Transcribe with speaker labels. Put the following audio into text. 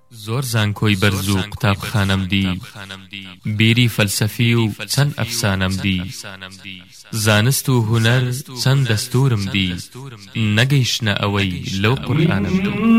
Speaker 1: زۆر زانکۆی بەرز و قوتابخانەم دی، بیری فەلسەفی و چەند ئەفسانەم دی، زانست و هونەر چەند دەستورم دی، نەگەیشتنە ئەوەی لەو قورئانم دی.